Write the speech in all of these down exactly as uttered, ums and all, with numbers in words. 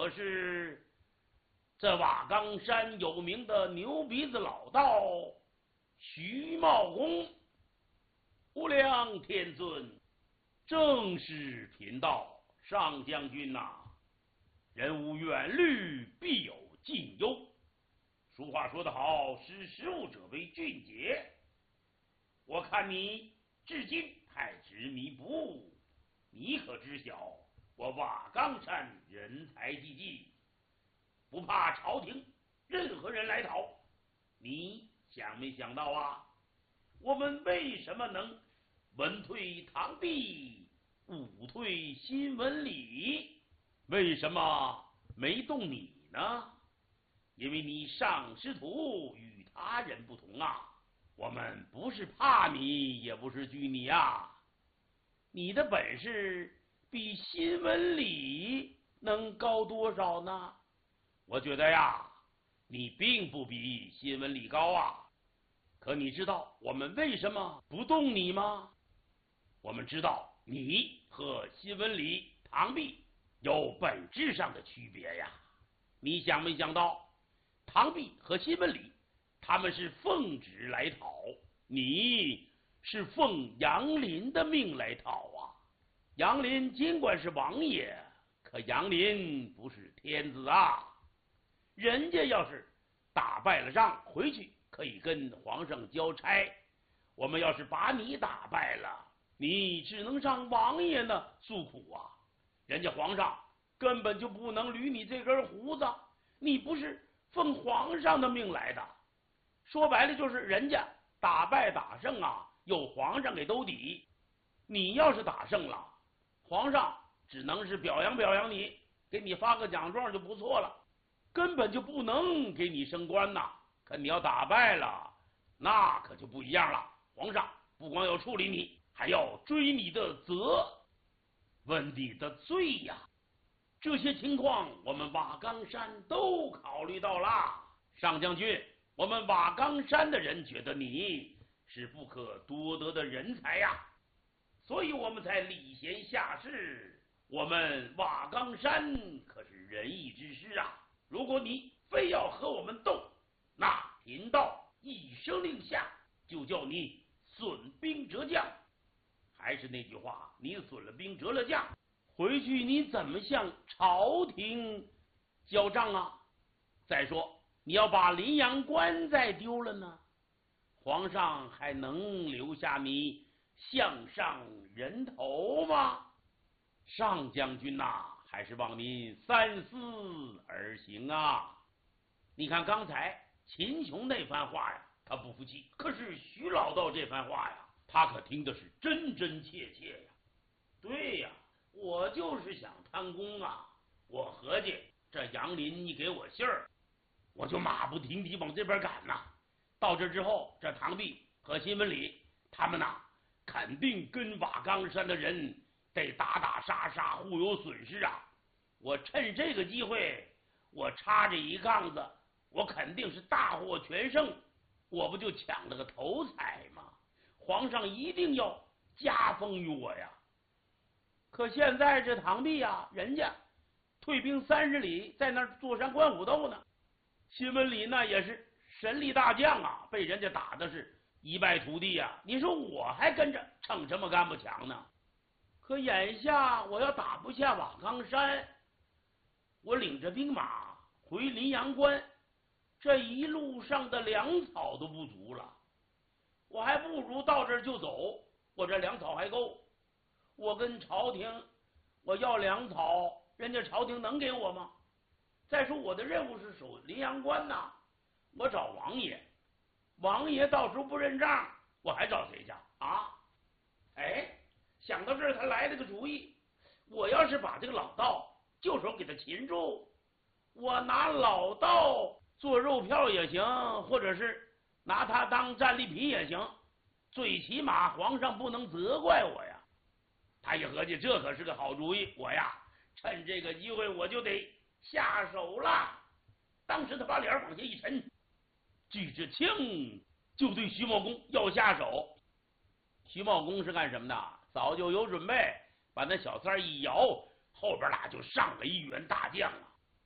可是这瓦岗山有名的牛鼻子老道徐茂公。无量天尊，正是贫道上将军呐、啊！人无远虑，必有近忧。俗话说得好，识时务者为俊杰。我看你至今还执迷不悟，你可知晓我瓦岗山人才济济，不怕朝廷任何人来讨。你想没想到啊？我们为什么能文退唐币，武退新闻里？为什么没动你呢？因为你上师徒与他人不同啊！我们不是怕你，也不是惧你啊！你的本事比新闻里能高多少呢？我觉得呀，你并不比新闻里高啊！可你知道我们为什么不动你吗？我们知道你和新闻里唐弼有本质上的区别呀！你想没想到，唐弼和新闻里他们是奉旨来讨，你是奉杨林的命来讨啊！杨林尽管是王爷，可杨林不是天子啊！人家要是打败了仗回去，可以跟皇上交差。我们要是把你打败了，你只能上王爷那诉苦啊！人家皇上根本就不能捋你这根胡子，你不是奉皇上的命来的。说白了就是人家打败打胜啊，有皇上给兜底。你要是打胜了，皇上只能是表扬表扬你，给你发个奖状就不错了，根本就不能给你升官呐。可你要打败了，那可就不一样了。皇上不光要处理你，还要追你的责，问你的罪呀！这些情况我们瓦岗山都考虑到了。上将军，我们瓦岗山的人觉得你是不可多得的人才呀，所以我们才礼贤下士。我们瓦岗山可是仁义之师啊！如果你非要和我们斗，那贫道一声令下，就叫你损兵折将。还是那句话，你损了兵折了将，回去你怎么向朝廷交账啊？再说你要把临阳关再丢了呢，皇上还能留下你项上人头吗？上将军呐、啊，还是望您三思而行啊！你看刚才秦琼那番话呀，他不服气，可是徐老道这番话呀，他可听的是真真切切呀。对呀，我就是想贪功啊！我合计这杨林一给我信儿，我就马不停蹄往这边赶呐。到这之后，这唐弼和新闻里他们呐，肯定跟瓦岗山的人得打打杀杀，互有损失啊！我趁这个机会，我插这一杠子，我肯定是大获全胜，我不就抢了个头彩吗？皇上一定要加封于我呀！可现在这唐弼啊，人家退兵三十里，在那儿坐山观虎斗呢。新闻里那也是神力大将啊，被人家打的是一败涂地啊！你说我还跟着逞什么干不强呢？可眼下我要打不下瓦岗山，我领着兵马回临阳关，这一路上的粮草都不足了，我还不如到这儿就走，我这粮草还够。我跟朝廷我要粮草，人家朝廷能给我吗？再说我的任务是守临阳关呐，我找王爷，王爷到时候不认账，我还找谁去啊？哎，想到这儿，他来了个主意，我要是把这个老道就手给他擒住，我拿老道做肉票也行，或者是拿他当战利品也行，最起码皇上不能责怪我呀。他一合计，这可是个好主意，我呀趁这个机会我就得下手了。当时他把脸往下一沉，举着枪就对徐茂公要下手。徐茂公是干什么的？早就有准备，把那小三一摇，后边啦就上了一员大将啊！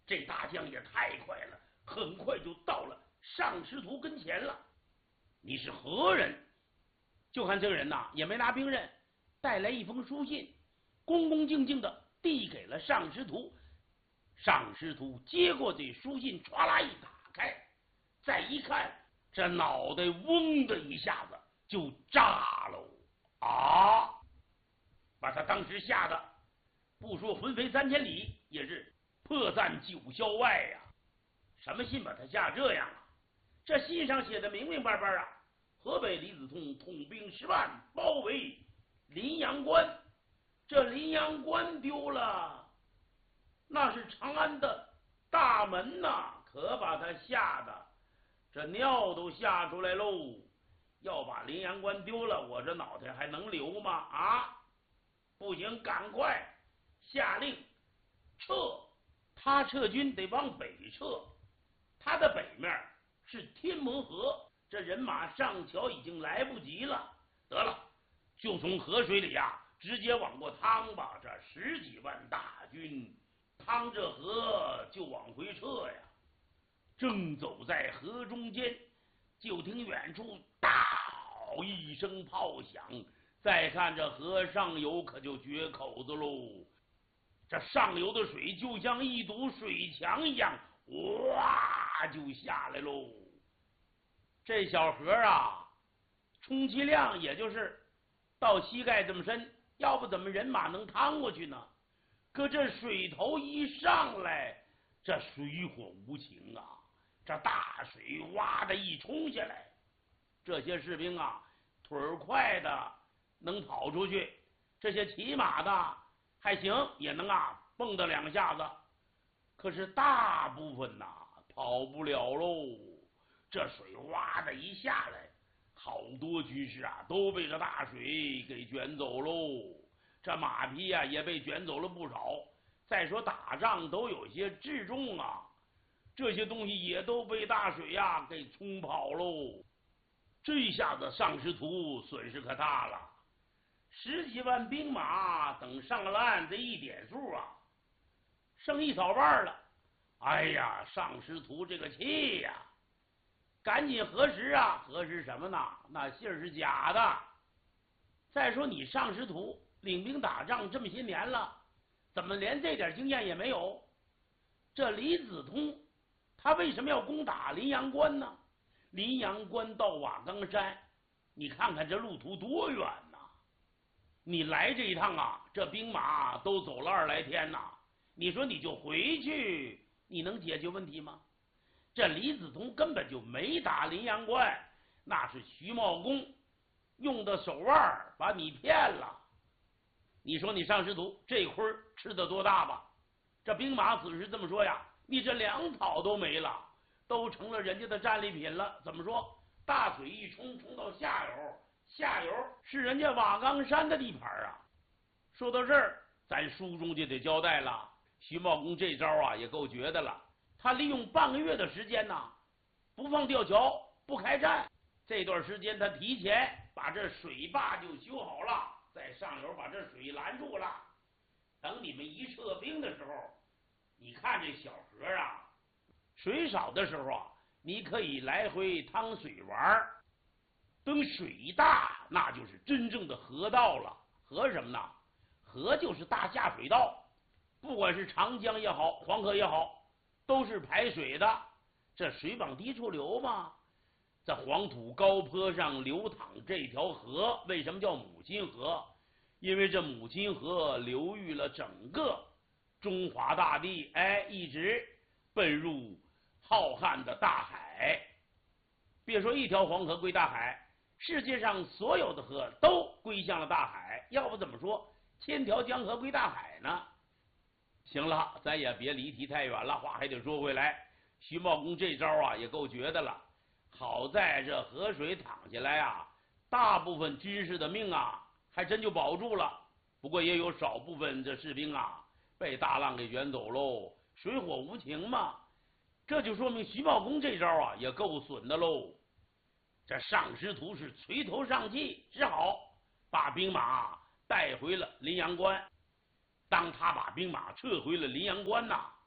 这大将也太快了，很快就到了尚师徒跟前了。你是何人？就看这个人呐，也没拿兵刃，带来一封书信，恭恭敬敬的递给了尚师徒。尚师徒接过这书信，唰啦一打开，再一看，这脑袋嗡的一下子就炸喽啊！把他当时吓得不说魂飞三千里，也是破散九霄外呀、啊！什么信把他吓这样啊？这信上写的明明白白啊！河北李子通统兵十万包围临阳关，这临阳关丢了，那是长安的大门呐，可把他吓得这尿都吓出来喽！要把临阳关丢了，我这脑袋还能留吗？啊，不行，赶快下令撤！他撤军得往北撤，他的北面是天魔河，这人马上桥已经来不及了。得了，就从河水里呀、啊，直接往过趟吧。这十几万大军趟着河就往回撤呀。正走在河中间，就听远处嗷一声炮响，再看这河上游可就决口子喽。这上游的水就像一堵水墙一样，哇就下来喽。这小河啊，充其量也就是到膝盖这么深，要不怎么人马能趟过去呢？可这水头一上来，这水火无情啊！这大水哇的一冲下来，这些士兵啊，腿儿快的能跑出去，这些骑马的还行，也能啊蹦跶两下子。可是大部分呐、啊、跑不了喽。这水哇的一下来，好多军士啊都被这大水给卷走喽。这马匹啊也被卷走了不少。再说打仗都有些辎重啊，这些东西也都被大水呀、啊、给冲跑喽。这下子尚师徒损失可大了，十几万兵马等上了岸，这一点数啊，剩一少半了。哎呀，尚师徒这个气呀！赶紧核实啊，核实什么呢？那信儿是假的。再说你尚师徒领兵打仗这么些年了，怎么连这点经验也没有？这李子通他为什么要攻打临阳关呢？临阳关到瓦岗山，你看看这路途多远呐！你来这一趟啊，这兵马都走了二来天呐，你说你就回去，你能解决问题吗？这李子通根本就没打临阳关，那是徐茂公用的手腕把你骗了。你说你尚师徒这亏吃的多大吧？这兵马此时这么说呀，你这粮草都没了，都成了人家的战利品了。怎么说？大水一冲，冲到下游，下游是人家瓦岗山的地盘啊。说到这儿，咱书中就得交代了，徐茂公这招啊也够绝的了。他利用半个月的时间呢，不放吊桥，不开战。这段时间他提前把这水坝就修好了，在上游把这水拦住了。等你们一撤兵的时候，你看这小河啊，水少的时候啊，你可以来回趟水玩。等水大，那就是真正的河道了。河什么呢？河就是大下水道，不管是长江也好，黄河也好，都是排水的。这水往低处流嘛，在黄土高坡上流淌这条河，为什么叫母亲河？因为这母亲河流域了整个中华大地，哎，一直奔入浩瀚的大海。别说一条黄河归大海，世界上所有的河都归向了大海，要不怎么说千条江河归大海呢？行了，咱也别离题太远了，话还得说回来。徐茂公这招啊也够绝的了，好在这河水淌下来啊，大部分军士的命啊还真就保住了。不过也有少部分这士兵啊被大浪给卷走喽，水火无情嘛。这就说明徐茂公这招啊也够损的喽。这尚师徒是垂头丧气，只好把兵马带回了临阳关。当他把兵马撤回了临阳关呐，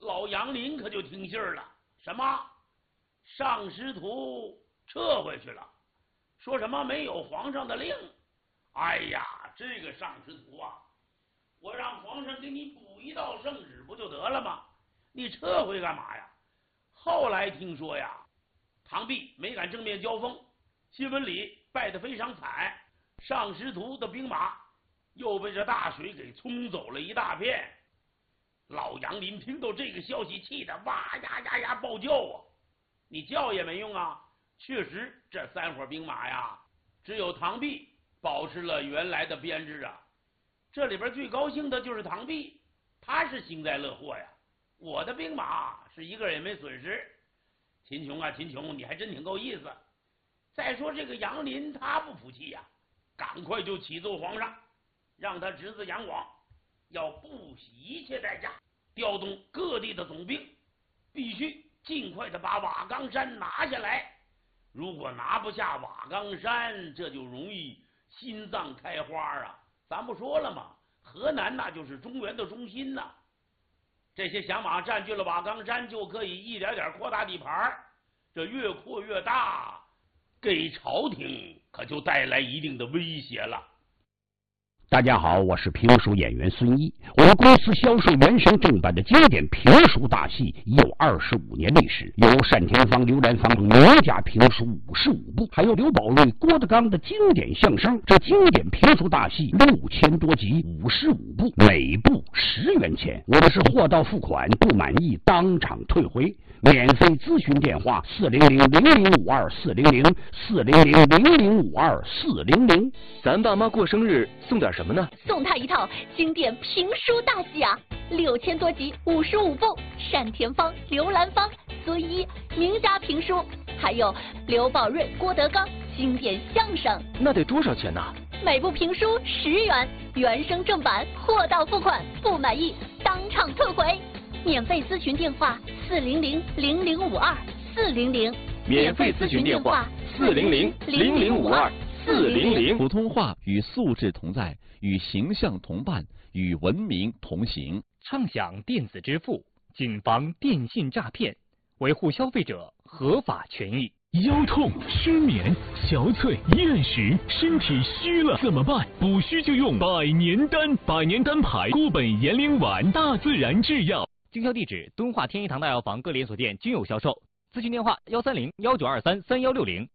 老杨林可就听信儿了，什么上师徒撤回去了，说什么没有皇上的令。哎呀，这个上师徒啊，我让皇上给你补一道圣旨不就得了吗？你撤回干嘛呀？后来听说呀，唐弼没敢正面交锋，新闻里败得非常惨，上师徒的兵马又被这大水给冲走了一大片。老杨林听到这个消息，气得哇呀呀呀暴叫啊！你叫也没用啊！确实，这三伙兵马呀，只有唐弼保持了原来的编制啊。这里边最高兴的就是唐弼，他是幸灾乐祸呀。我的兵马是一个人也没损失。秦琼啊，秦琼，你还真挺够意思。再说这个杨林，他不服气呀，赶快就启奏皇上，让他侄子杨广要不惜一切代价调动各地的总兵，必须尽快的把瓦岗山拿下来。如果拿不下瓦岗山，这就容易心脏开花啊！咱不说了吗？河南那就是中原的中心呐。这些响马占据了瓦岗山，就可以一点点扩大地盘，这越扩越大，给朝廷可就带来一定的威胁了。 大家好，我是评书演员孙一。我们公司销售原声正版的经典评书大戏已有二十五年历史，有单田芳、刘兰芳名家评书五十五部，还有刘宝瑞、郭德纲的经典相声。这经典评书大戏六千多集，五十五部，每部十元钱。我们是货到付款，不满意当场退回。免费咨询电话：四零零零零五二四零零四零零零零五二四零零。 咱爸妈过生日送点什么呢？ 送他一套经典评书大戏啊，六千多集，五十五部，单田芳、刘兰芳、孙一名家评书，还有刘宝瑞、郭德纲经典相声。 那得多少钱呢？ 每部评书十元，原声正版，货到付款，不满意当场退回。免费咨询电话：四零零零零五二四零零。 免费咨询电话：四零零零零五二四零零。 普通话与素质同在，与形象同伴，与文明同行。 畅享电子支付，谨防电信诈骗，维护消费者合法权益。 腰痛、失眠、小腿、厌食，身体虚了怎么办？补虚就用百年丹，百年丹牌固本延龄丸，大自然制药。 经销地址：敦化天一堂大药房各连锁店均有销售。咨询电话：幺三零幺九二三三幺六零。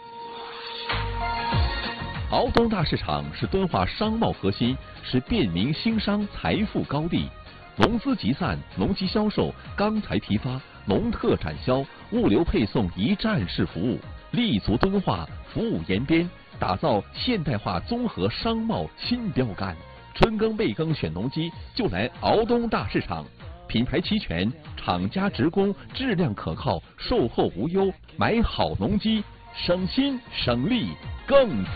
敖东大市场是敦化商贸核心，是便民兴商财富高地。农资集散、农机销售、钢材批发、农特展销、物流配送一站式服务，立足敦化，服务延边，打造现代化综合商贸新标杆。春耕备耕选农机，就来敖东大市场。品牌齐全，厂家直供，质量可靠，售后无忧，买好农机，省心省力更。